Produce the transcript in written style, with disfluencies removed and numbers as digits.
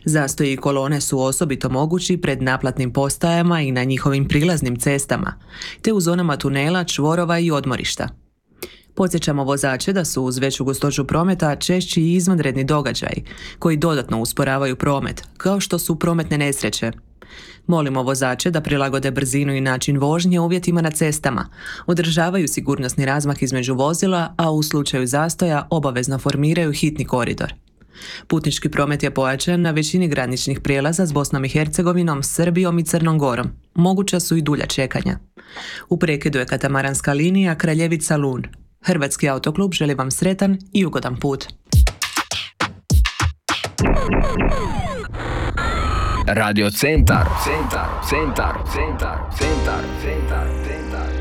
Zastoji i kolone su osobito mogući pred naplatnim postajama i na njihovim prilaznim cestama, te u zonama tunela, čvorova i odmorišta. Podsjećamo vozače da su uz veću gustoću prometa češći i izvanredni događaji koji dodatno usporavaju promet, kao što su prometne nesreće. Molimo vozače da prilagode brzinu i način vožnje uvjetima na cestama, održavaju sigurnosni razmak između vozila, a u slučaju zastoja obavezno formiraju hitni koridor. Putnički promet je pojačan na većini graničnih prijelaza s Bosnom i Hercegovinom, Srbijom i Crnom Gorom. Moguća su i dulja čekanja. U prekidu je katamaranska linija Kraljevica-Lun. Hrvatski autoklub želi vam sretan i ugodan put. Radio Centar.